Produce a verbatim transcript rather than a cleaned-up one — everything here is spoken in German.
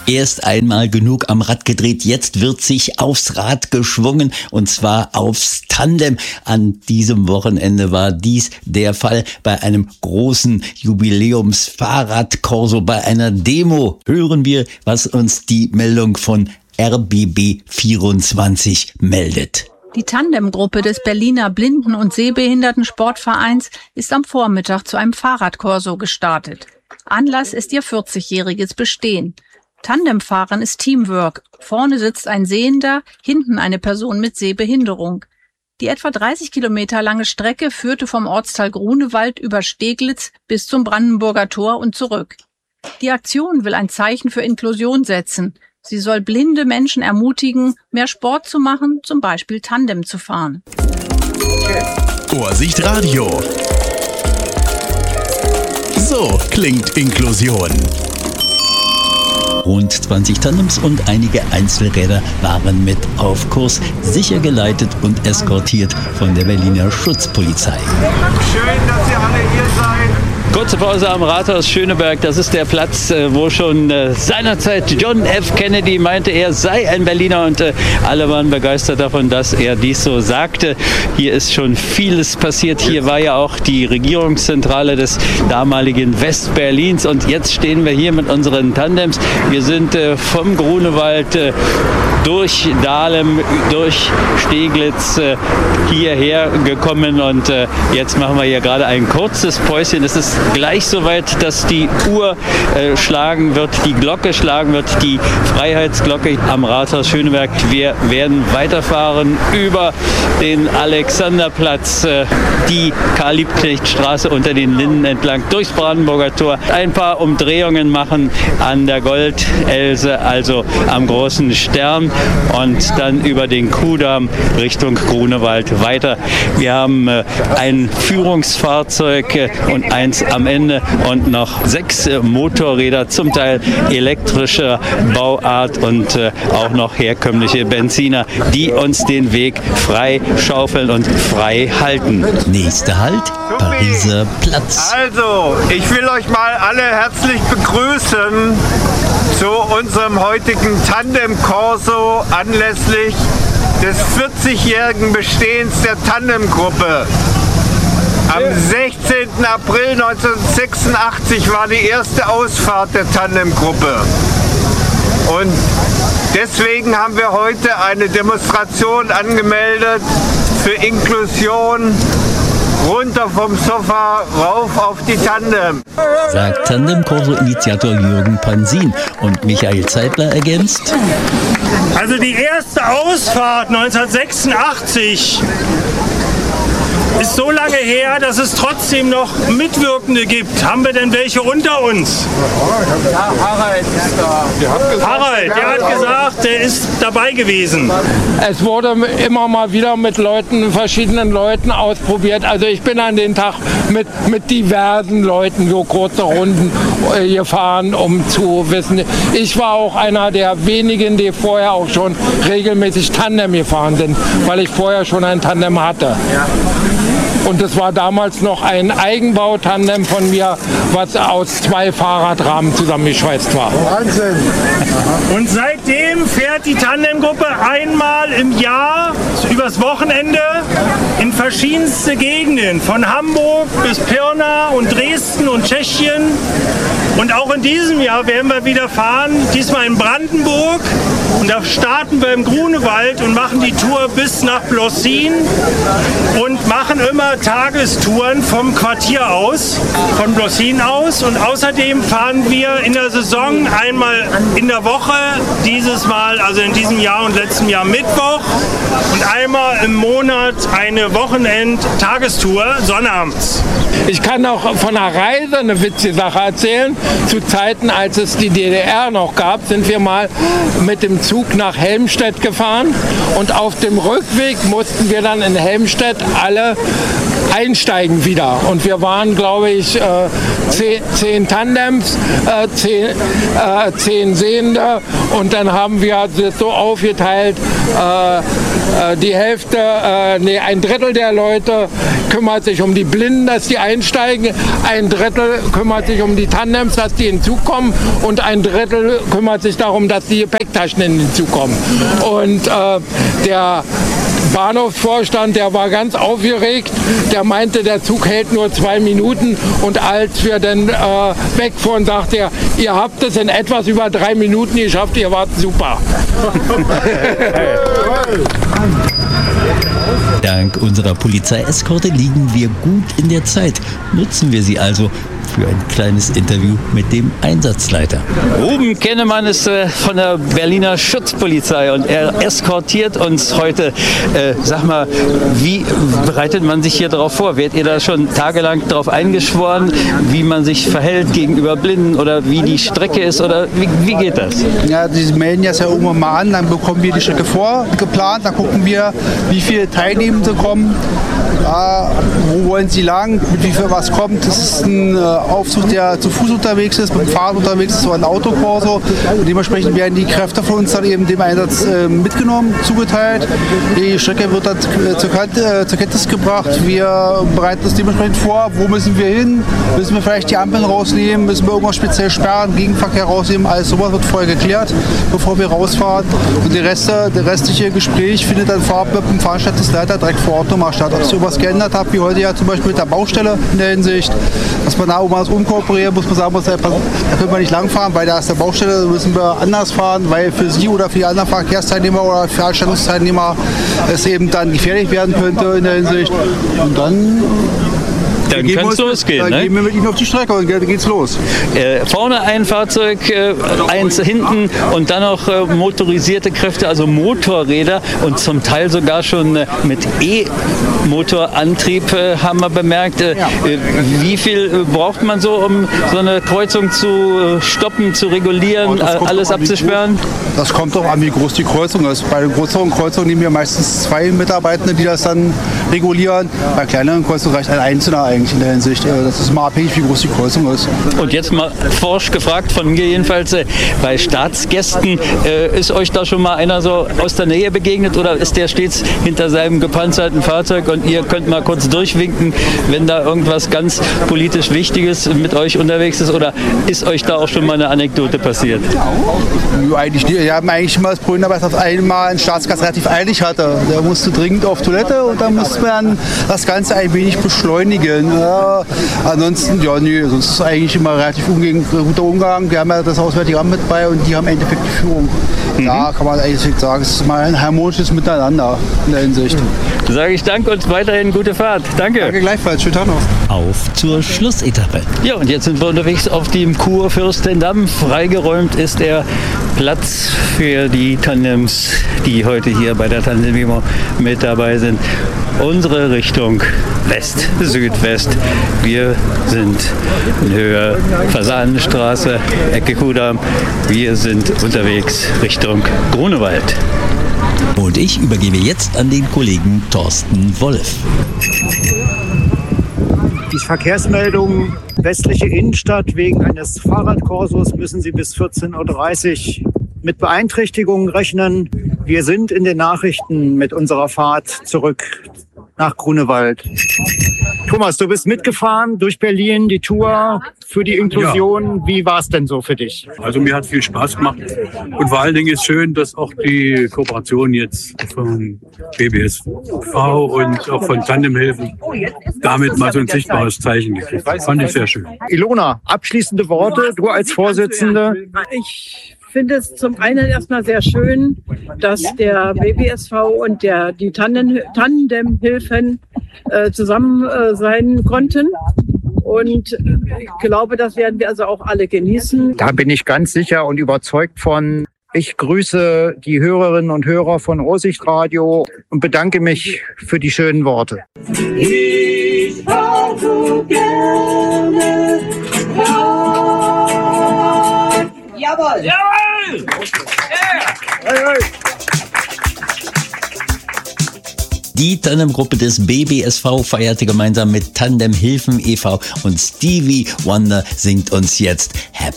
Erst einmal genug am Rad gedreht, jetzt wird sich aufs Rad geschwungen und zwar aufs Tandem. An diesem Wochenende war dies der Fall bei einem großen Jubiläums-Fahrradkorso, bei einer Demo. Hören wir, was uns die Meldung von R B B vierundzwanzig meldet. Die Tandemgruppe des Berliner Blinden- und Sehbehindertensportvereins ist am Vormittag zu einem Fahrradkorso gestartet. Anlass ist ihr vierzigjähriges Bestehen. Tandemfahren ist Teamwork. Vorne sitzt ein Sehender, hinten eine Person mit Sehbehinderung. Die etwa dreißig Kilometer lange Strecke führte vom Ortsteil Grunewald über Steglitz bis zum Brandenburger Tor und zurück. Die Aktion will ein Zeichen für Inklusion setzen. Sie soll blinde Menschen ermutigen, mehr Sport zu machen, zum Beispiel Tandem zu fahren. Vorsicht Radio. So klingt Inklusion. Rund zwanzig Tandems und einige Einzelräder waren mit auf Kurs, sicher geleitet und eskortiert von der Berliner Schutzpolizei. Schön, dass ihr alle hier seid. Kurze Pause am Rathaus Schöneberg. Das ist der Platz, wo schon seinerzeit John F. Kennedy meinte, er sei ein Berliner, und alle waren begeistert davon, dass er dies so sagte. Hier ist schon vieles passiert. Hier war ja auch die Regierungszentrale des damaligen Westberlins, und jetzt stehen wir hier mit unseren Tandems. Wir sind vom Grunewald durch Dahlem, durch Steglitz hierher gekommen, und jetzt machen wir hier gerade ein kurzes Päuschen. Es ist gleich soweit, dass die Uhr äh, schlagen wird, die Glocke schlagen wird, die Freiheitsglocke am Rathaus Schöneberg. Wir werden weiterfahren über den Alexanderplatz, äh, die Karl-Liebknecht-Straße unter den Linden entlang, durchs Brandenburger Tor, ein paar Umdrehungen machen an der Goldelse, also am großen Stern, und dann über den Kuhdamm Richtung Grunewald weiter. Wir haben äh, ein Führungsfahrzeug äh, und eins am Ende und noch sechs äh, Motorräder, zum Teil elektrischer Bauart und äh, auch noch herkömmliche Benziner, die uns den Weg frei schaufeln und frei halten. Nächster Halt, Pariser Platz. Also, ich will euch mal alle herzlich begrüßen zu unserem heutigen Tandem-Corso anlässlich des vierzigjährigen Bestehens der Tandemgruppe. Am sechzehnten April neunzehnhundertsechsundachtzig war die erste Ausfahrt der Tandemgruppe. Und deswegen haben wir heute eine Demonstration angemeldet für Inklusion. Runter vom Sofa, rauf auf die Tandem. Sagt Tandem-Corso-Initiator Jürgen Pansin, und Michael Zeitler ergänzt: Also die erste Ausfahrt neunzehnhundertsechsundachtzig ist so lange her, dass es trotzdem noch Mitwirkende gibt. Haben wir denn welche unter uns? Ja, Harald ist da. Harald, der hat gesagt, der ist dabei gewesen. Es wurde immer mal wieder mit Leuten, verschiedenen Leuten ausprobiert. Also ich bin an den Tag mit, mit diversen Leuten so kurze Runden äh, gefahren, um zu wissen. Ich war auch einer der wenigen, die vorher auch schon regelmäßig Tandem gefahren sind, weil ich vorher schon ein Tandem hatte. Ja. Und es war damals noch ein Eigenbautandem von mir, was aus zwei Fahrradrahmen zusammengeschweißt war. Wahnsinn! Und seitdem fährt die Tandemgruppe einmal im Jahr übers Wochenende in verschiedenste Gegenden, von Hamburg bis Pirna und Dresden und Tschechien. Und auch in diesem Jahr werden wir wieder fahren, diesmal in Brandenburg. Und da starten wir im Grunewald und machen die Tour bis nach Blossin und machen immer Tagestouren vom Quartier aus, von Blossin aus. Und außerdem fahren wir in der Saison einmal in der Woche, dieses Mal, also in diesem Jahr und letztem Jahr Mittwoch, und einmal im Monat eine Wochenend-Tagestour, sonnabends. Ich kann auch von einer Reise eine witzige Sache erzählen. Zu Zeiten, als es die D D R noch gab, sind wir mal mit dem Zug nach Helmstedt gefahren, und auf dem Rückweg mussten wir dann in Helmstedt alle einsteigen wieder. Und wir waren, glaube ich, äh, zehn, zehn Tandems, äh, zehn, äh, zehn Sehende. Und dann haben wir das so aufgeteilt, äh, äh, die Hälfte, äh, nee, ein Drittel der Leute kümmert sich um die Blinden, dass die einsteigen, ein Drittel kümmert sich um die Tandems, dass die hinzukommen und ein Drittel kümmert sich darum, dass die Gepäcktaschen hinzukommen. Und äh, der Bahnhofsvorstand, der war ganz aufgeregt, der meinte, der Zug hält nur zwei Minuten und als wir dann äh, wegfuhren, sagte er, ihr habt es in etwas über drei Minuten geschafft, ihr wart super. Dank unserer Polizeieskorte liegen wir gut in der Zeit. Nutzen wir sie also für ein kleines Interview mit dem Einsatzleiter. Ruben Kennemann ist äh, von der Berliner Schutzpolizei und er eskortiert uns heute. Äh, sag mal, wie bereitet man sich hier darauf vor? Werdet ihr da schon tagelang darauf eingeschworen, wie man sich verhält gegenüber Blinden oder wie die Strecke ist oder wie, wie geht das? Ja, die melden das ja irgendwann mal an, dann bekommen wir die Strecke vorgeplant, dann gucken wir, wie viele Teilnehmende kommen, äh, wo wollen sie lang, mit wie viel was kommt. Das ist ein äh, Aufzug, der zu Fuß unterwegs ist, mit dem Fahrrad unterwegs ist, so ein Autokorso. Und dementsprechend werden die Kräfte von uns dann eben dem Einsatz äh, mitgenommen, zugeteilt. Die Strecke wird dann äh, zur, äh, zur Kenntnis gebracht. Wir bereiten uns dementsprechend vor, wo müssen wir hin, müssen wir vielleicht die Ampeln rausnehmen, müssen wir irgendwas speziell sperren, Gegenverkehr rausnehmen, alles sowas wird vorher geklärt, bevor wir rausfahren. Und die Reste, der restliche Gespräch findet dann vorab mit dem Veranstaltungsleiter direkt vor Ort nochmal statt. Ob sich irgendwas geändert hat, wie heute ja zum Beispiel mit der Baustelle in der Hinsicht, dass man da auch mal umkooperieren muss, man sagen muss, da können wir nicht langfahren, weil da ist der Baustelle, müssen wir anders fahren, weil für Sie oder für die anderen Verkehrsteilnehmer oder Veranstaltungsteilnehmer es eben dann gefährlich werden könnte in der Hinsicht. Und dann Dann kann es losgehen. Dann ne? gehen wir mit Ihnen auf die Strecke und dann geht's los. Äh, vorne ein Fahrzeug, äh, eins hinten und dann noch äh, motorisierte Kräfte, also Motorräder und zum Teil sogar schon äh, mit E-Motorantrieb äh, haben wir bemerkt. Äh, Ja. äh, wie viel äh, braucht man so, um so eine Kreuzung zu äh, stoppen, zu regulieren, Und das äh, kommt alles doch an, wie abzusperren? groß- Das kommt doch an, wie groß die Kreuzung ist. Bei den größeren Kreuzungen nehmen wir meistens zwei Mitarbeitende, die das dann regulieren. Bei kleineren Kreuzungen reicht ein Einzelner eigentlich in der Hinsicht. Äh, Das ist mal abhängig, wie groß die Kreuzung ist. Und jetzt mal forsch gefragt von mir jedenfalls, äh, bei Staatsgästen, äh, ist euch da schon mal einer so aus der Nähe begegnet oder ist der stets hinter seinem gepanzerten Fahrzeug und ihr könnt mal kurz durchwinken, wenn da irgendwas ganz politisch Wichtiges mit euch unterwegs ist oder ist euch da auch schon mal eine Anekdote passiert? Ja, eigentlich nicht. Wir haben eigentlich immer das Problem, dass auf einmal ein Staatsgast relativ eilig hatte. Der musste dringend auf Toilette und dann musste man das Ganze ein wenig beschleunigen. Ja, ansonsten, ja, nee, sonst ist es eigentlich immer relativ umgehen, guter Umgang. Wir haben ja das Auswärtige Amt mit bei und die haben im Endeffekt die Führung. Mhm. Da kann man eigentlich sagen, es ist mal ein harmonisches Miteinander in der Hinsicht. Sage ich Dank und weiterhin gute Fahrt. Danke. Danke gleichfalls. Schönen Tag noch. Auf zur Schlussetappe. Ja, und jetzt sind wir unterwegs auf dem Kurfürstendamm. Freigeräumt ist der Platz für die Tandems, die heute hier bei der Tandem mit dabei sind. Unsere Richtung West, Südwest. Wir sind in Höhe Fasanenstraße, Ecke Kudamm. Wir sind unterwegs Richtung Grunewald. Und ich übergebe jetzt an den Kollegen Thorsten Wolf. Die Verkehrsmeldung westliche Innenstadt wegen eines Fahrradkorsos müssen Sie bis vierzehn Uhr dreißig mit Beeinträchtigungen rechnen. Wir sind in den Nachrichten mit unserer Fahrt zurück nach Grunewald. Thomas, du bist mitgefahren durch Berlin, die Tour für die Inklusion. Ja. Wie war es denn so für dich? Also mir hat viel Spaß gemacht und vor allen Dingen ist schön, dass auch die Kooperation jetzt von B B S V und auch von Tandemhilfen damit mal so ein sichtbares Zeichen gekriegt hat. Fand ich sehr schön. Ilona, abschließende Worte, du als Vorsitzende. Ich finde es zum einen erstmal sehr schön, dass der B B S V und der, die Tandem, Tandemhilfen äh, zusammen äh, sein konnten. Und ich glaube, das werden wir also auch alle genießen. Da bin ich ganz sicher und überzeugt von. Ich grüße die Hörerinnen und Hörer von Rosichtradio und bedanke mich für die schönen Worte. Ich fahr so gerne Rad. Jawohl! Jawohl! Yeah. Hey, hey. Die Tandemgruppe des B B S V feierte gemeinsam mit Tandem Hilfen e V und Stevie Wonder singt uns jetzt Happy